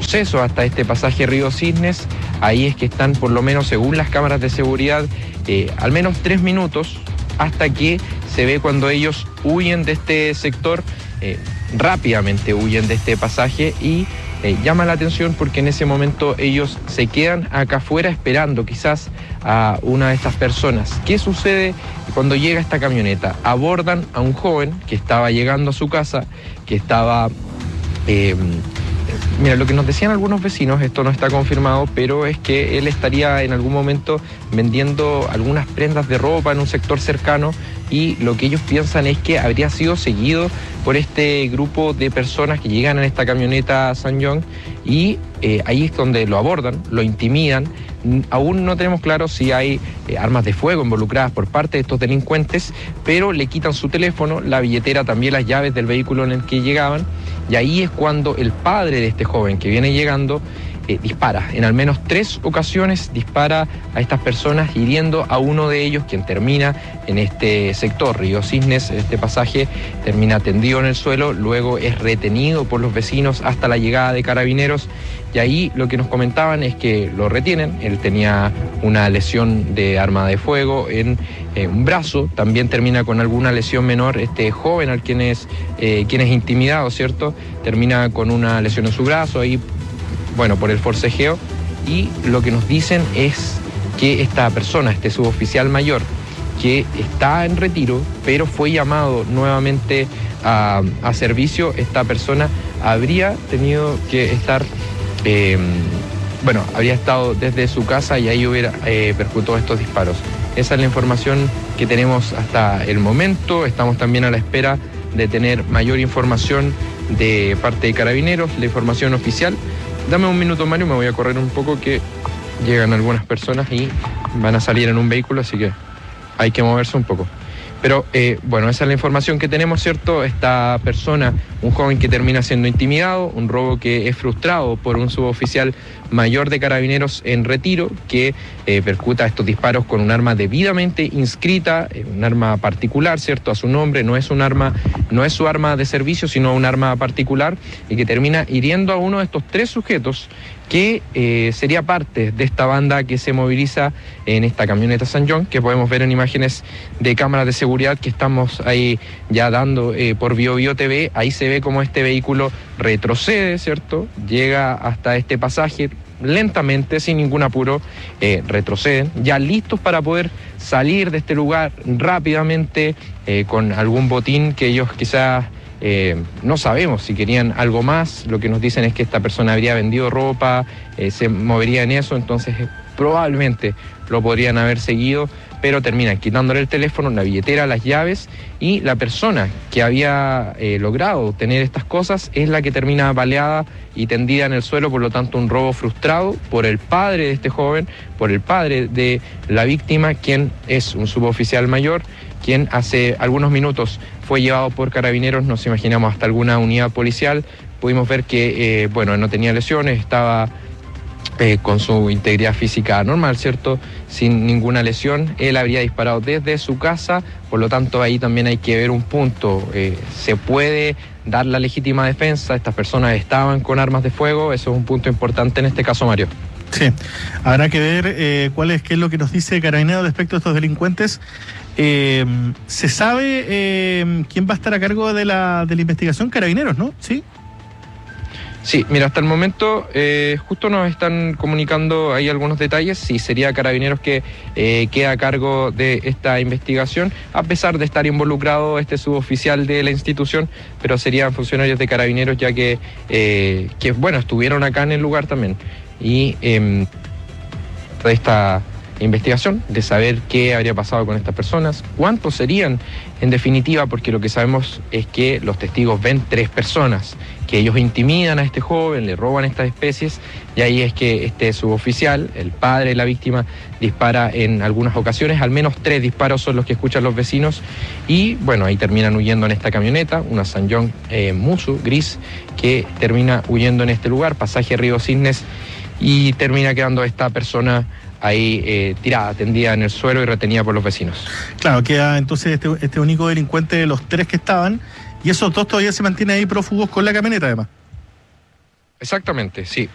retroceso hasta este pasaje Río Cisnes. Ahí es que están, por lo menos según las cámaras de seguridad, al menos 3 minutos hasta que se ve cuando ellos huyen de este sector, rápidamente huyen de este pasaje y llama la atención porque en ese momento ellos se quedan acá afuera esperando quizás a una de estas personas. ¿Qué sucede cuando llega esta camioneta? Abordan a un joven que estaba llegando a su casa, que estaba... Mira, lo que nos decían algunos vecinos, esto no está confirmado, pero es que él estaría en algún momento vendiendo algunas prendas de ropa en un sector cercano y lo que ellos piensan es que habría sido seguido por este grupo de personas que llegan en esta camioneta SsangYong y ahí es donde lo abordan, lo intimidan. Aún no tenemos claro si hay armas de fuego involucradas por parte de estos delincuentes, pero le quitan su teléfono, la billetera, también las llaves del vehículo en el que llegaban, y ahí es cuando el padre de este joven que viene llegando dispara. En al menos 3 ocasiones dispara a estas personas, hiriendo a uno de ellos, quien termina en este sector, Río Cisnes. Este pasaje termina tendido en el suelo, luego es retenido por los vecinos hasta la llegada de carabineros, y ahí lo que nos comentaban es que lo retienen. Él tenía una lesión de arma de fuego en un brazo, también termina con alguna lesión menor. Este joven al quien es intimidado, ¿cierto? Termina con una lesión en su brazo, ahí, bueno, por el forcejeo, y lo que nos dicen es que esta persona, este suboficial mayor, que está en retiro, pero fue llamado nuevamente a servicio, esta persona habría tenido que estar, habría estado desde su casa y ahí hubiera percutado estos disparos. Esa es la información que tenemos hasta el momento. Estamos también a la espera de tener mayor información de parte de Carabineros, la información oficial. Dame un minuto, Mario, me voy a correr un poco que llegan algunas personas y van a salir en un vehículo, así que hay que moverse un poco. Pero esa es la información que tenemos, ¿cierto? Esta persona, un joven que termina siendo intimidado, un robo que es frustrado por un suboficial mayor de Carabineros en retiro, que percuta estos disparos con un arma debidamente inscrita, un arma particular, ¿cierto? A su nombre, no es su arma de servicio, sino un arma particular, y que termina hiriendo a uno de estos 3 sujetos que sería parte de esta banda que se moviliza en esta camioneta SsangYong, que podemos ver en imágenes de cámaras de seguridad que estamos ahí ya dando por BioBio TV. Ahí se ve cómo este vehículo retrocede, ¿cierto? Llega hasta este pasaje lentamente, sin ningún apuro, retroceden, ya listos para poder salir de este lugar rápidamente con algún botín que ellos quizás... no sabemos si querían algo más. Lo que nos dicen es que esta persona habría vendido ropa, se movería en eso, entonces probablemente lo podrían haber seguido, pero terminan quitándole el teléfono, la billetera, las llaves, y la persona que había logrado tener estas cosas es la que termina baleada y tendida en el suelo. Por lo tanto, un robo frustrado por el padre de este joven, por el padre de la víctima, quien es un suboficial mayor, quien hace algunos minutos fue llevado por Carabineros, nos imaginamos hasta alguna unidad policial. Pudimos ver que no tenía lesiones, estaba con su integridad física normal, ¿cierto? Sin ninguna lesión. Él habría disparado desde su casa, por lo tanto ahí también hay que ver un punto. Se puede dar la legítima defensa, estas personas estaban con armas de fuego, eso es un punto importante en este caso, Mario. Sí, habrá que ver qué es lo que nos dice Carabineros respecto a estos delincuentes. ¿Se sabe quién va a estar a cargo de la investigación? Carabineros, ¿no? Sí. Sí, mira, hasta el momento justo nos están comunicando ahí algunos detalles. Sí, sería Carabineros que queda a cargo de esta investigación, a pesar de estar involucrado este suboficial de la institución, pero serían funcionarios de Carabineros, ya que estuvieron acá en el lugar también. Y de esta investigación, de saber qué habría pasado con estas personas, cuántos serían en definitiva, porque lo que sabemos es que los testigos ven 3 personas, que ellos intimidan a este joven, le roban estas especies, y ahí es que este suboficial, el padre de la víctima, dispara en algunas ocasiones. Al menos 3 disparos son los que escuchan los vecinos, y ahí terminan huyendo en esta camioneta, una SsangYong Musu gris, que termina huyendo en este lugar, pasaje Río Cisnes, y termina quedando esta persona ahí tirada, tendida en el suelo y retenida por los vecinos. Claro, queda entonces este único delincuente de los 3 que estaban, y esos 2 todavía se mantienen ahí prófugos con la camioneta, además. Exactamente, sí.